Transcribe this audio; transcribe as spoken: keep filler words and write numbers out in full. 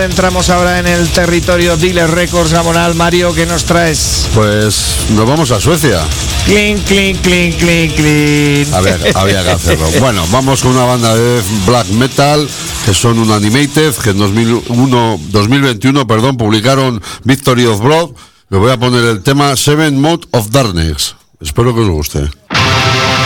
Entramos ahora en el territorio Dealer Records Gamonal. Mario, ¿qué nos traes? Pues nos vamos a Suecia. Clean, clean, clean, clean, clean. A ver, había que hacerlo. Bueno, vamos con una banda de black metal que son un Animated, que en dos mil uno, dos mil veintiuno, perdón, publicaron Victory of Blood. Me voy a poner el tema Seven Mode of Darkness. Espero que os guste.